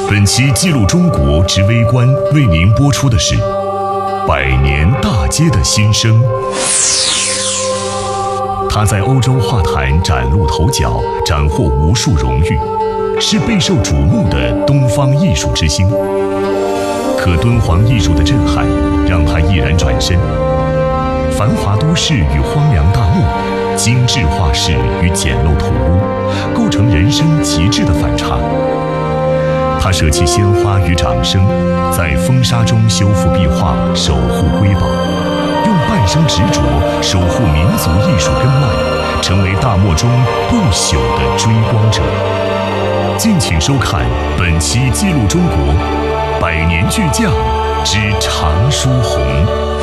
本期记录中国之微观为您播出的是百年大街的新生。他在欧洲画坛崭露头角，斩获无数荣誉，是备受瞩目的东方艺术之星。可敦煌艺术的震撼让他毅然转身，繁华都市与荒凉大漠，精致画室与简陋土屋，构成人生极致的反差。他舍弃鲜花与掌声，在风沙中修复壁画，守护瑰宝，用半生执着守护民族艺术根脉，成为大漠中不朽的追光者。敬请收看本期《记录中国》百年巨匠之常书鸿。